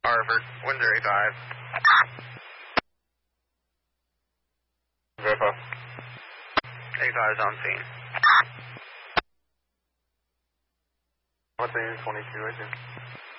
Harvard, Windsor 85. Verify. 85 is on scene. What's the 22 right there?